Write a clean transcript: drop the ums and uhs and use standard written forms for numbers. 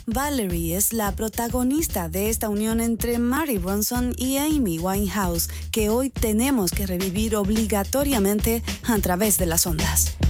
Valerie es la protagonista de esta unión entre Mary Bronson y Amy Winehouse, que hoy tenemos que revivir obligatoriamente a través de las ondas.